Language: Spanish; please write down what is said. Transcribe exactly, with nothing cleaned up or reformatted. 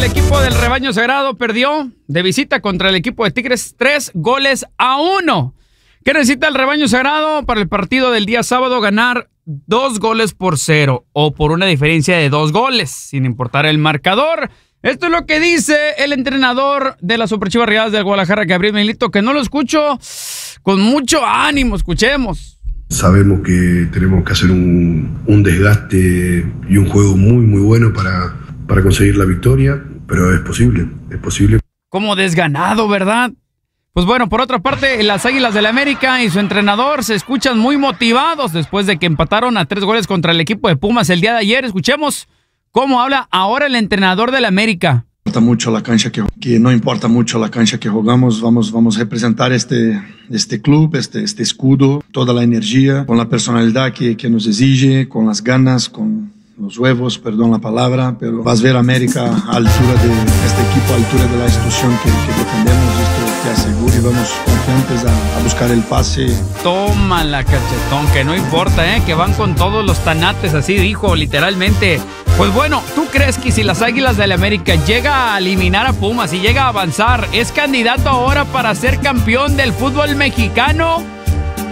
el equipo del Rebaño Sagrado perdió de visita contra el equipo de Tigres tres goles a uno. ¿Qué necesita el Rebaño Sagrado para el partido del día sábado? Ganar dos goles por cero o por una diferencia de dos goles, sin importar el marcador. Esto es lo que dice el entrenador de las Superchivas Rayadas del Guadalajara, Gabriel Milito, que no lo escucho con mucho ánimo. Escuchemos. Sabemos que tenemos que hacer un, un desgaste y un juego muy, muy bueno para, para conseguir la victoria, pero es posible, es posible. Como desganado, ¿verdad? Pues bueno, por otra parte, las Águilas del América y su entrenador se escuchan muy motivados después de que empataron a tres goles contra el equipo de Pumas el día de ayer. Escuchemos cómo habla ahora el entrenador del América. Importa mucho la cancha que, que no importa mucho la cancha que jugamos, vamos, vamos a representar este, este club, este, este escudo, toda la energía, con la personalidad que, que nos exige, con las ganas, con los huevos, perdón la palabra, pero vas a ver a América a altura de este equipo, a altura de la institución que, que defendemos, esto te aseguro, y vamos confiantes a, a buscar el pase. Toma la cachetón, que no importa, ¿eh? Que van con todos los tanates, así dijo literalmente. Pues bueno, ¿tú crees que si las Águilas del América llega a eliminar a Pumas y llega a avanzar, es candidato ahora para ser campeón del fútbol mexicano?